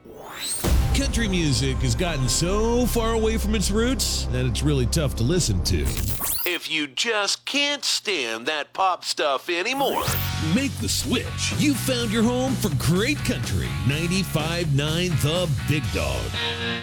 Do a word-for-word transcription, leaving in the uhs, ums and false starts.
Country music has gotten so far away from its roots that it's really tough to listen to. If you just can't stand that pop stuff anymore, make the switch. You've found your home for great country. ninety-five point nine The Big Dog.